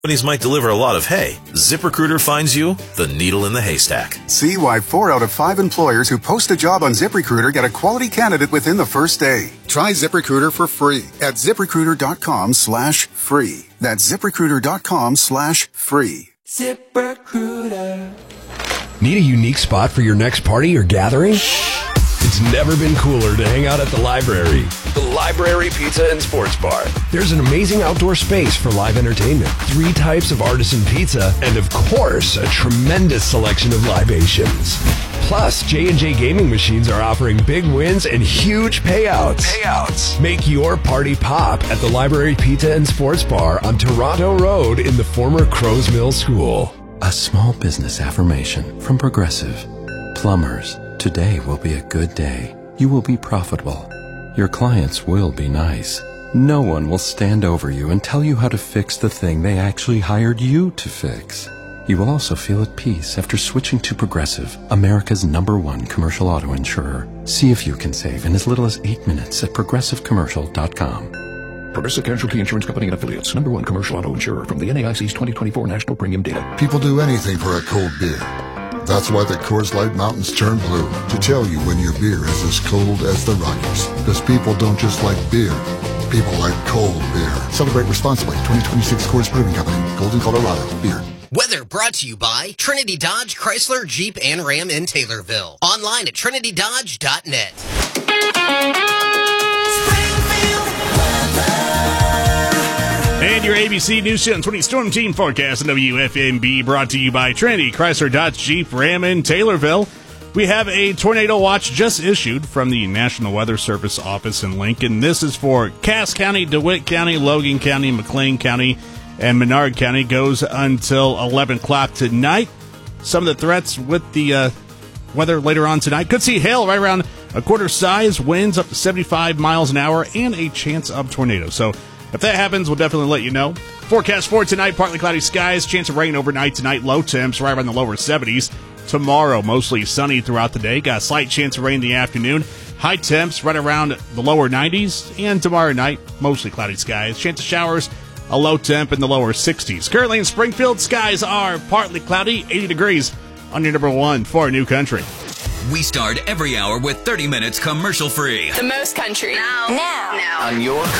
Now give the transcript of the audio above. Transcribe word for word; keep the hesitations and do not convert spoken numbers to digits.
Companies might deliver a lot of hay. ZipRecruiter finds you the needle in the haystack. See why four out of five employers who post a job on ZipRecruiter get a quality candidate within the first day. Try ZipRecruiter for free at ZipRecruiter.com slash free. That's ZipRecruiter.com slash free. ZipRecruiter. Need a unique spot for your next party or gathering? It's never been cooler to hang out at the library. The Library Pizza and Sports Bar. There's an amazing outdoor space for live entertainment, three types of artisan pizza, and of course, a tremendous selection of libations. Plus, J and J Gaming Machines are offering big wins and huge payouts. Payouts. Make your party pop at the Library Pizza and Sports Bar on Toronto Road in the former Crows Mill School. A small business affirmation from Progressive. Plumbers, today will be a good day. You will be profitable. Your clients will be nice. No one will stand over you and tell you how to fix the thing they actually hired you to fix. You will also feel at peace after switching to Progressive, America's number one commercial auto insurer. See if you can save in as little as eight minutes at progressive commercial dot com. Progressive Casualty Insurance Company and Affiliates, number one commercial auto insurer from the N A I C's twenty twenty-four National Premium Data. People do anything for a cold beer. That's why the Coors Light Mountains turn blue, to tell you when your beer is as cold as the Rockies. Because people don't just like beer, people like cold beer. Celebrate responsibly. twenty twenty-six Coors Brewing Company, Golden, Colorado. Beer. Weather brought to you by Trinity Dodge, Chrysler, Jeep, and Ram in Taylorville. Online at trinity dodge dot net. And your A B C News seven twenty Storm Team forecast in W F M B brought to you by Trinity, Chrysler, Dodge, Jeep, Ram in Taylorville. We have a tornado watch just issued from the National Weather Service office in Lincoln. This is for Cass County, DeWitt County, Logan County, McLean County, and Menard County. Goes until eleven o'clock tonight. Some of the threats with the uh, weather later on tonight. Could see hail right around a quarter size, winds up to seventy-five miles an hour, and a chance of tornado. So if that happens, we'll definitely let you know. Forecast for tonight, partly cloudy skies, chance of rain overnight tonight, low temps right around the lower seventies. Tomorrow, mostly sunny throughout the day, got a slight chance of rain in the afternoon. High temps right around the lower nineties, and tomorrow night, mostly cloudy skies, chance of showers, a low temp in the lower sixties. Currently in Springfield, skies are partly cloudy, eighty degrees on your number one for New Country. We start every hour with thirty minutes commercial free. The most country. Now. Now. Now. On your